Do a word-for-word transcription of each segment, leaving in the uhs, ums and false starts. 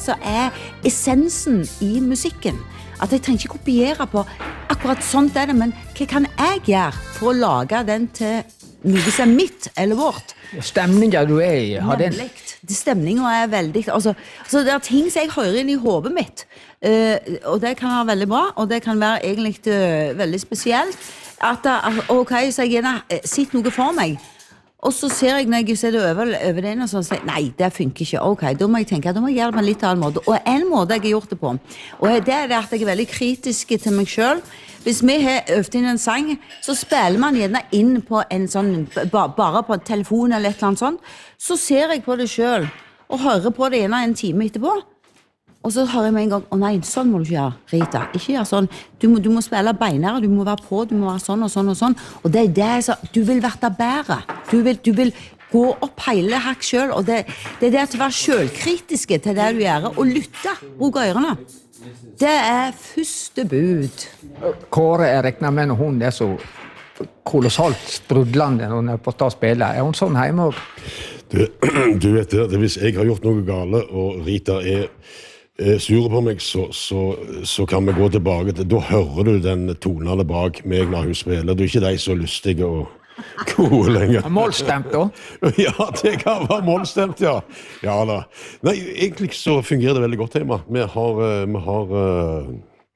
så er essensen i musikken. At jeg trenger ikke kopiere på akkurat sånt er det, men hva kan jeg gjøre for å lage den til noe som er mitt eller vårt? Stemningen du er i, har den... Det stemningen er veldig... Altså, altså, det er ting som jeg hører inn i hodet mitt, uh, og det kan være veldig bra, og det kan være egentlig uh, veldig spesielt. At, uh, ok, så jeg gjerne uh, sitter noe for meg, og så ser jeg når jeg ser det over, over den, og så sier jeg, nei, det funker ikke. Ok, da må jeg tenke, da må jeg gjøre det på en litt annen måte. Og en måte jeg har gjort det på, og det er det at jeg er veldig kritisk til meg selv. Hvis vi har øvd inn en sang, så spiller man gjerne inn på en sånn, bare på en telefon eller et eller annet sånt, så ser jeg på det selv, og hører på det gjerne en time etterpå, og så hører jeg med en gang, å nei, sånn må du ikke gjøre, Rita. Ikke gjøre sånn. Du må, du må spille beinere, du må være på, du må være sånn og sånn og sånn. Og det er det jeg sa, du vil være bedre. Du vil, du vil gå opp hele hakk selv, og det, det er det at du være selvkritiske til det du gjør, og lytte, bruk ørene. Det er første bud. Kåre, jeg regner med når hun er så kolossalt sprudlende når hun er på å spille. Er hun sånn hjemme også? Du, du vet det, hvis jeg har gjort noe gale, og Rita er er sure på meg, så, så, så kan vi gå tilbake til, da hører du den tonene bak meg når hun spiller. Du er ikke de så lystige og gode lenger. Målstemt da? Ja, det kan være målstemt, ja. Ja da. Nei, egentlig så fungerer det veldig godt hjemme. Vi har, vi har uh,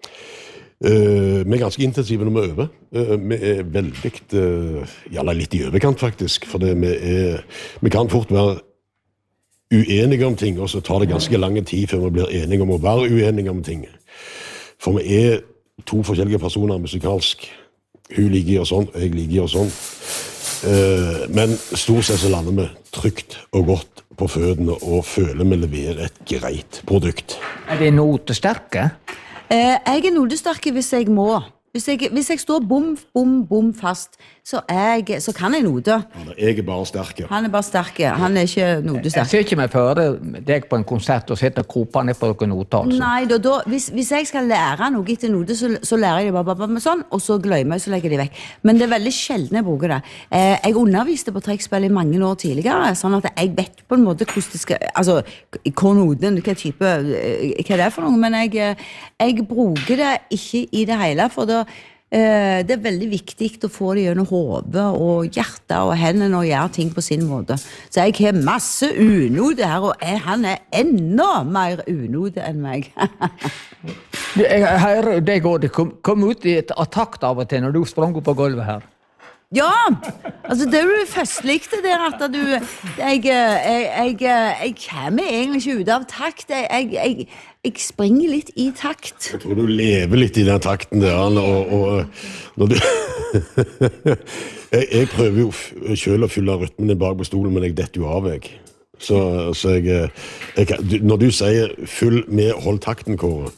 uh, vi er ganske intensive når vi øver. Uh, vi er veldig, uh, ja, litt i overkant faktisk, for det, vi, er, vi kan fort være uenige om ting, og så tar det ganske lang tid før vi blir enige om å være uenige om ting. For vi er to forskjellige personer musikalsk. Hun liker å sånn, og jeg liker å sånn. Uh, men stort sett så lander vi trygt og godt på fødene og føler vi leverer et greit produkt. Er det notesterke? Uh, jeg er notesterke hvis jeg må. Hvis jeg, hvis jeg står bom, bom, bom fast, så, er jeg, så kan jeg note. Jeg er bare sterke. Han er bare sterke, han er ikke notesterke. Jeg ser ikke meg føre deg på en konsert og sitte og kope ned på noen noter. Altså. Nei, da, da, hvis, hvis jeg skal lære noe etter note, så, så lærer jeg det bare, bare, bare med sånn, og så glemmer jeg, så legger jeg det vekk. Men det er veldig sjelden jeg bruker det. Eh, jeg underviste på trekkspill i mange år tidligere, sånn at jeg vet på en måte hvordan det skal, altså, hva noten, hva type, hva det er for noe, men jeg, jeg bruker det ikke i det hele, for da Uh, det er veldig viktig å få det gjennom hodet og hjertet og hendene og gjøre ting på sin måte. Så jeg har masse unode her, og jeg, han er enda mer unode enn meg. Jeg hører deg og det kom, kom ut i et attakt av og til når du sprang opp på gulvet her. Ja, altså det er jo festligste der at du, jeg, jeg, jeg, jeg kommer egentlig ikke ut av takt, jeg, jeg, jeg, jeg springer litt i takt. Jeg tror du lever litt i den takten der, og, og når du... jeg, jeg prøver jo selv å fylle rytmen bak på stolen, men jeg detter jo av, jeg. Så, så jeg, jeg, når du sier full med hold takten, Kåre,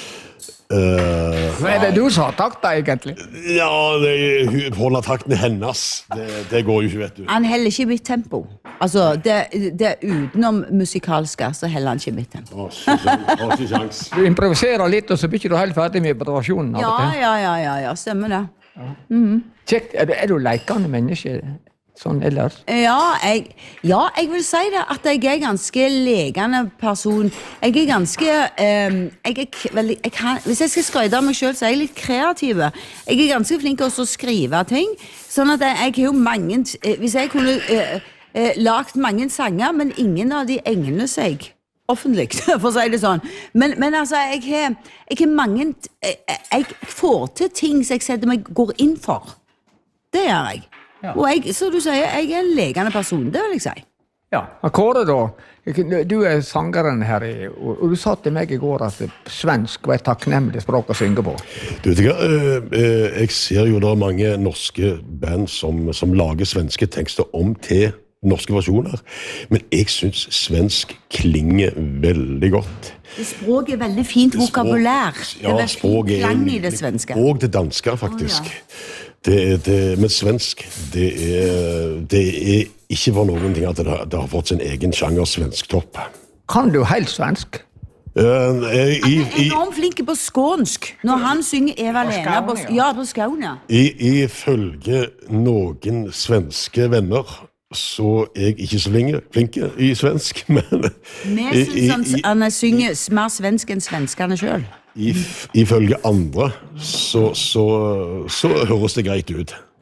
Uh, Hva er det du som har takta egentlig? Ja, det, holder takten hennes. Det, det går jo ikke, vet du. Han heller ikke mitt tempo. Altså, det, det er utenom musikalske, så heller han ikke mitt tempo. Å, ikke sjans. Du improviserer litt, og så blir du helt ferdig med improvisasjonen. Ja, ja, ja, ja, ja, stemmer det. Ja. Mm-hmm. Kjekt, er du, er du lekende menneske? Sånn ellers? Ja jeg, ja, jeg vil si det at jeg er ganske legende person. Jeg er ganske, um, jeg er veldig, jeg kan, hvis jeg skal skryte av meg selv, så er jeg litt kreativ. Jeg er ganske flink til å skrive ting, sånn at jeg, jeg har jo mange, hvis jeg kunne uh, uh, lagt mange sanger, men ingen av de egner seg offentlig, for å si det sånn. Men, men altså, jeg har, jeg har mange, jeg, jeg får til ting som jeg setter meg går inn for. Det gjør jeg. Ja. Og jeg, så du sier, jeg er en legende person, det vil jeg si. Ja, Kåre da, du er sangeren her, og du sa til meg i går at svensk var et takknemlig språk å synge på. Du vet ikke, jeg ser jo da mange norske band som, som lager svenske tekster om til norske versjoner, men jeg synes svensk klinger veldig godt. Det språk er veldig fint vokabulær. Ja, det er fint klang i det svenske. Og det danske, faktisk. Oh, ja. Det er, det, men svensk, det er, det er ikke for noen ting at det har, det har fått sin egen sjanger svensk topp. Kan du helt svensk? Uh, i, i, han er enormt flink på skånsk, når han synger Eva-Lena på, ja, på Skåne. I, ifølge noen svenske venner, så er jeg ikke så flinke, flinke i svensk, men Vi synes han, han synger mer svensk enn svenskene selv. If, ifølge andre så, så, så høres det greit ut.